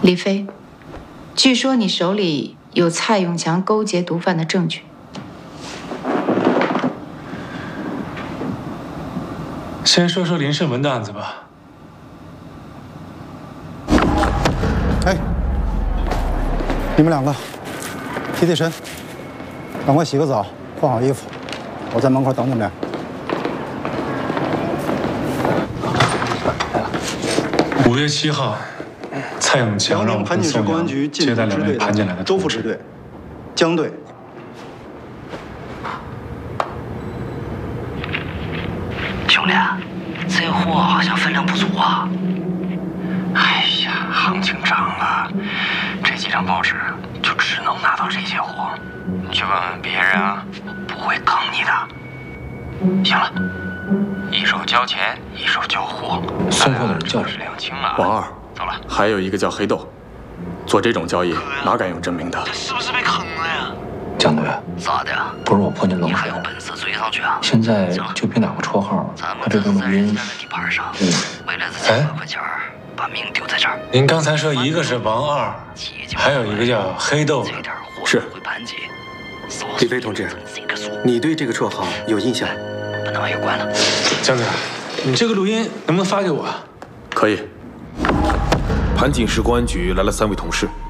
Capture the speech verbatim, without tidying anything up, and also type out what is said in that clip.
李飞，据说你手里有蔡永强勾结毒贩的证据。 先说说林胜文的案子吧。 哎，你们两个提提神，赶快洗个澡，换好衣服，我在门口等你们。 五月七号。 蔡永强让我们宋阳接待两位盘进来的周副支队、 江队。 兄弟，这货好像分量不足啊。 哎呀，行情涨了，这几张报纸就只能拿到这些货。你去问问别人啊，不会坑你的。行了，一手交钱，一手交货。 送货的人叫是两清了。 王二。 走了， 还有一个叫黑豆，做这种交易哪敢用真名的？ 这是不是被坑了呀？ 江队， 咋的呀？ 不是我泼你冷水， 你还有本事追上去啊！ 现在就别打个绰号，他这个录音， 嗯，为了这几百块钱，把命丢在这儿。 您刚才说一个是王二，还有一个叫黑豆， 是。李飞同志，你对这个绰号有印象？ 把那玩意儿关了。 江队，你这个录音能不能发给我？ 可以。 盘锦市公安局来了三位同事，